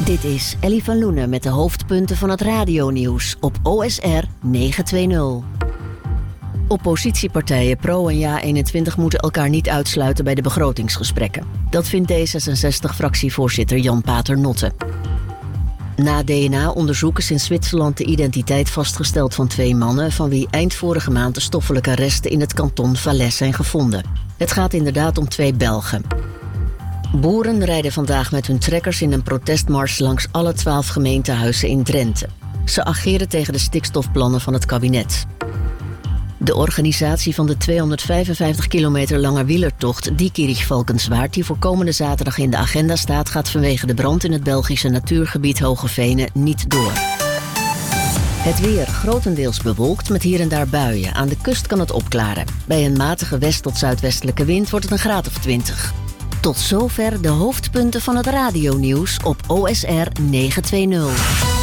Dit is Ellie van Loenen met de hoofdpunten van het radionieuws op OSR 920. Oppositiepartijen Pro en Ja21 moeten elkaar niet uitsluiten bij de begrotingsgesprekken. Dat vindt D66-fractievoorzitter Jan Paternotte. Na DNA-onderzoek is in Zwitserland de identiteit vastgesteld van 2 mannen, van wie eind vorige maand de stoffelijke resten in het kanton Valais zijn gevonden. Het gaat inderdaad om 2 Belgen. Boeren rijden vandaag met hun trekkers in een protestmars langs alle 12 gemeentehuizen in Drenthe. Ze ageren tegen de stikstofplannen van het kabinet. De organisatie van de 255 kilometer lange wielertocht Diekirch-Valkenswaard, die voor komende zaterdag in de agenda staat, gaat vanwege de brand in het Belgische natuurgebied Hogevenen niet door. Het weer grotendeels bewolkt met hier en daar buien. Aan de kust kan het opklaren. Bij een matige west- tot zuidwestelijke wind wordt het een graad of 20. Tot zover de hoofdpunten van het radionieuws op OSR 920.